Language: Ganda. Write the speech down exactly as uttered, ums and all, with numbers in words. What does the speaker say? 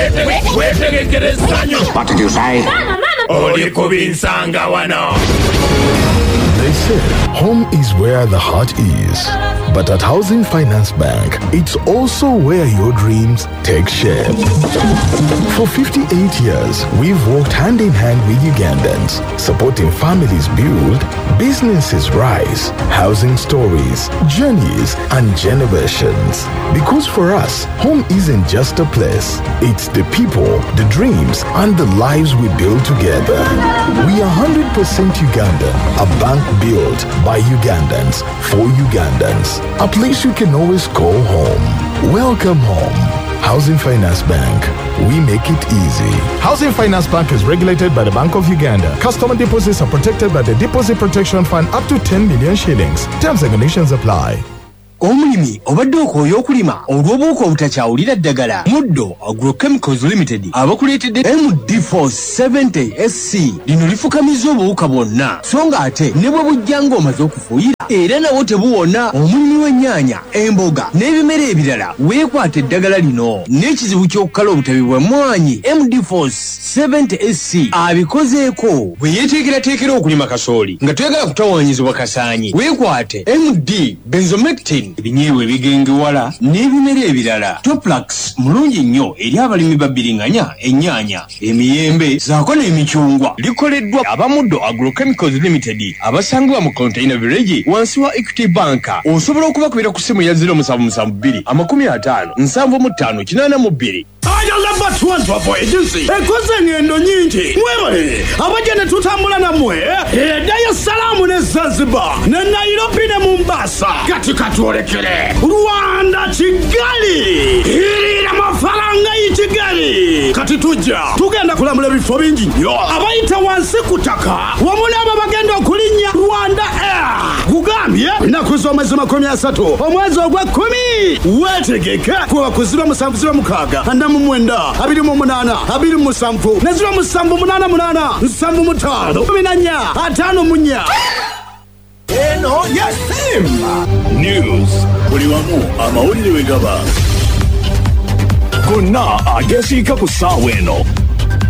wetegekere essanyu. What did you say? Oli kubinsanga wano. They say home is where the heart is. But at Housing Finance Bank, it's also where your dreams take shape. For fifty-eight years, we've worked hand in hand with Ugandans, supporting families build, businesses rise, housing stories, journeys, and generations. Because for us, home isn't just a place. It's the people, the dreams, and the lives we build together. We are one hundred percent Ugandan, a bank built by Ugandans, for Ugandans. A place you can always call home. Welcome home. Housing Finance Bank. We make it easy. Housing Finance Bank is regulated by the Bank of Uganda. Customer deposits are protected by the Deposit Protection Fund up to ten million shillings. Terms and conditions apply. Omulimi obadde okooya okulima olw'obuuka obutakyawulira ddagala Muddo Agrochemicals Limited abakuleetedde M D four seventy S C lino lifukamiza obuwuka bwonna so nga ate ne bwe bujja ng'omaze okufuuyira era nawo tebuwona. Omulimi w'ennyaanya, emboga n'ebimera ebirala weekwata eddagala lino n'ekizibu ky'okukala obutabi bw'emmwanyi. M D four seventy S C abikozeeko bwe yeeteekerateekera okulima kasooli nga toyagala kutawaanyizibwa kasaanyi weekwate M D Benzomectin ebinyeebwa ebigengewala n'ebimera ebirala. Toplax mulungi nnyo eri abalimi babbiringanya ennyaanya, emiyembe zaako n'emicungwa. Likoleddwa abamuddo Agrochemicals Limited abasangibwa mu Container Village wansi wa Equity Bank. Osobola okubakubira ku ssimu ya zero seven seven two amakumi ataano nsanvu mu ttaano kinaana mu bbiri. Ayalaba twantu agency ekoze ngendo nyingi mwebale abaje ne tutambula namwe e Dar es Salaam ne Zanzibar ne Nairobi ne Mombasa kati katolekere Rwanda Kigali irira mafaranga y'Kigali kati tujja tugenda kulambula bifo bingi nnyo abayita wansi kutaka wamule aba bagenda okulinnya Rwanda Air kugambye nakusoma zima makumi asatu omwezi ogwa kumi wetegeke kuba kuzira musanvu zira mukaaga andamu mwenda abiri mu munana abiri mu musanvu ne zira musanvu munana munana nsanvu mutaano kumi na nnya ataano mu nnya. Eno yasimba News buli wamu amawulire we gaba gonna agesiika ku ssaawa eno